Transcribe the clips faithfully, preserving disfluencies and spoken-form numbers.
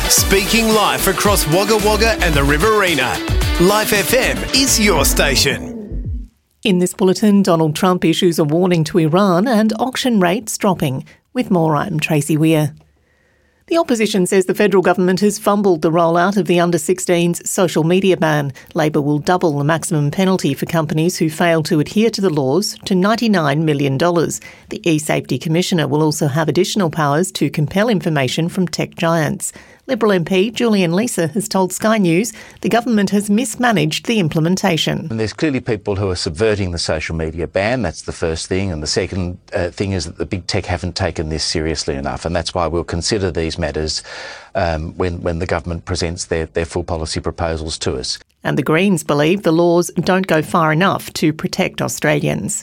Speaking live across Wagga Wagga and the Riverina, Life F M is your station. In this bulletin, Donald Trump issues a warning to Iran and auction rates dropping. With more, I'm Tracy Weir. The opposition says the federal government has fumbled the rollout of the under sixteens social media ban. Labor will double the maximum penalty for companies who fail to adhere to the laws to ninety-nine million dollars. The e-Safety Commissioner will also have additional powers to compel information from tech giants. Liberal M P Julian Leeser has told Sky News the government has mismanaged the implementation. And there's clearly people who are subverting the social media ban. That's the first thing. And the second uh, thing is that the big tech haven't taken this seriously enough. And that's why we'll consider these matters um, when, when the government presents their, their full policy proposals to us. And the Greens believe the laws don't go far enough to protect Australians.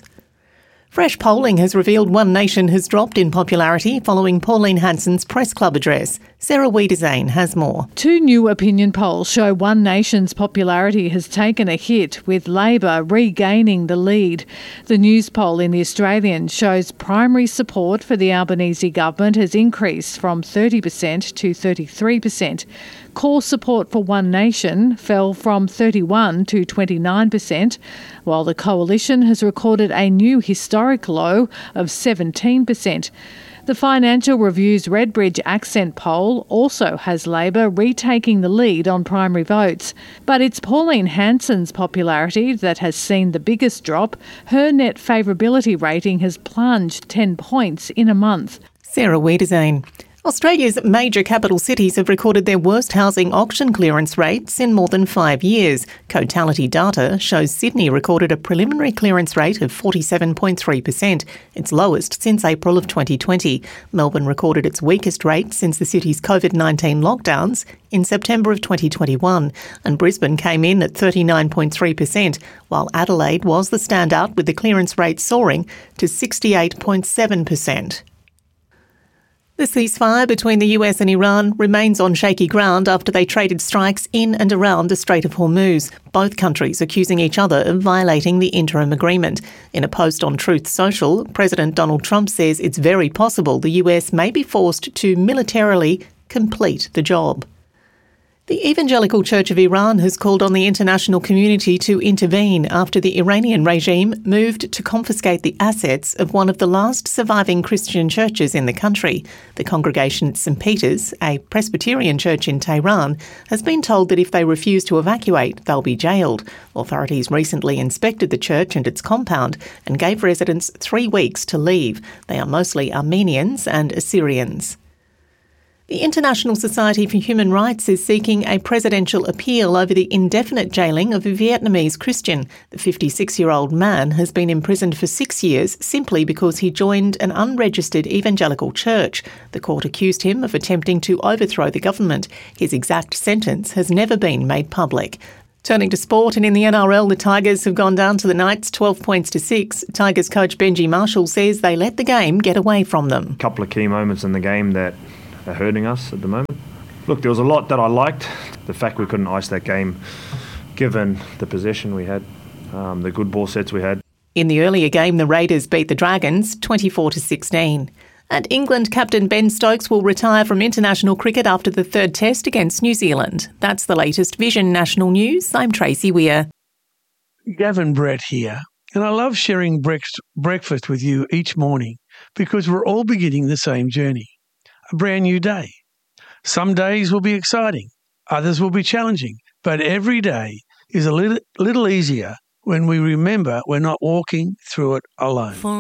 Fresh polling has revealed One Nation has dropped in popularity following Pauline Hanson's press club address. Sarah Wiedezane has more. Two new opinion polls show One Nation's popularity has taken a hit, with Labor regaining the lead. The news poll in The Australian shows primary support for the Albanese government has increased from thirty percent to thirty-three percent. Core support for One Nation fell from thirty-one to twenty-nine percent, while the coalition has recorded a new historic low of seventeen percent. The Financial Review's Redbridge Accent poll also has Labor retaking the lead on primary votes. But it's Pauline Hanson's popularity that has seen the biggest drop. Her net favourability rating has plunged ten points in a month. Sarah Wiedezane. Australia's major capital cities have recorded their worst housing auction clearance rates in more than five years. Cotality data shows Sydney recorded a preliminary clearance rate of forty-seven point three percent, its lowest since April of twenty twenty. Melbourne recorded its weakest rate since the city's covid nineteen lockdowns in September of twenty twenty-one, and Brisbane came in at thirty-nine point three percent, while Adelaide was the standout with the clearance rate soaring to sixty-eight point seven percent. The ceasefire between the U S and Iran remains on shaky ground after they traded strikes in and around the Strait of Hormuz, both countries accusing each other of violating the interim agreement. In a post on Truth Social, President Donald Trump says it's very possible the U S may be forced to militarily complete the job. The Evangelical Church of Iran has called on the international community to intervene after the Iranian regime moved to confiscate the assets of one of the last surviving Christian churches in the country. The congregation at Saint Peter's, a Presbyterian church in Tehran, has been told that if they refuse to evacuate, they'll be jailed. Authorities recently inspected the church and its compound and gave residents three weeks to leave. They are mostly Armenians and Assyrians. The International Society for Human Rights is seeking a presidential appeal over the indefinite jailing of a Vietnamese Christian. The fifty-six-year-old man has been imprisoned for six years simply because he joined an unregistered evangelical church. The court accused him of attempting to overthrow the government. His exact sentence has never been made public. Turning to sport, and in the N R L, the Tigers have gone down to the Knights twelve points to six. Tigers coach Benji Marshall says they let the game get away from them. A couple of key moments in the game that are hurting us at the moment. Look, there was a lot that I liked. The fact we couldn't ice that game, given the possession we had, um, the good ball sets we had. In the earlier game, the Raiders beat the Dragons twenty-four to sixteen. And England captain Ben Stokes will retire from international cricket after the third test against New Zealand. That's the latest Vision National News. I'm Tracy Weir. Gavin Brett here, and I love sharing breakfast with you each morning because we're all beginning the same journey. A brand new day. Some days will be exciting, others will be challenging, but every day is a little, little easier when we remember we're not walking through it alone.